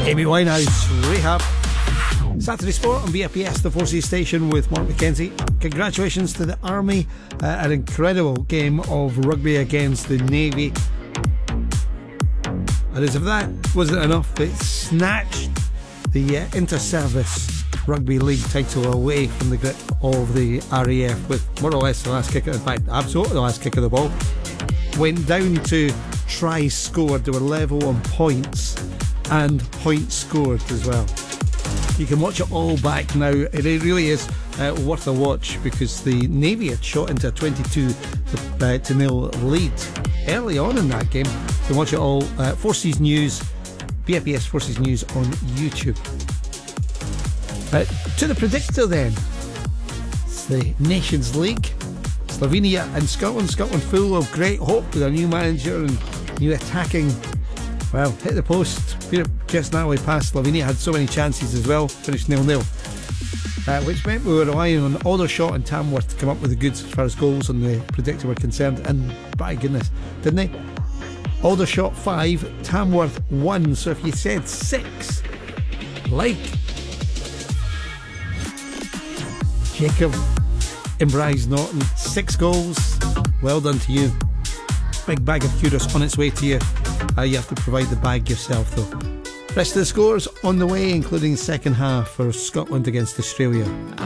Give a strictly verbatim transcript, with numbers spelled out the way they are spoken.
Amy Winehouse, Rehab. Saturday Sport on B F P S, the Forces station with Mark McKenzie. Congratulations to the Army, uh, an incredible game of rugby against the Navy. And as if that wasn't enough, it snatched the uh, Inter-Service Rugby League title away from the grip of the R A F with more or less the last kick, in fact, absolutely the last kick of the ball. Went down to tries scored, they were level on points and points scored as well. You can watch it all back now. It really is uh, worth a watch because the Navy had shot into a twenty-two to nil lead early on in that game. You can watch it all. Uh, Forces News, B F P S Forces News on YouTube. Uh, to the predictor then. It's the Nations League. Slovenia and Scotland. Scotland full of great hope with a new manager and new attacking. Well, hit the post. Just narrowly past Slovenia. Had so many chances as well. Finished nil nil. Uh, which meant we were relying on Aldershot and Tamworth to come up with the goods as far as goals and the predictor were concerned. And by goodness, didn't they? Aldershot five, Tamworth one. So if you said six, like Jacob Imbrise Norton, six goals, well done to you. Big bag of kudos on its way to you. Uh, you have to provide the bag yourself though. Rest of the scores on the way, including second half for Scotland against Australia.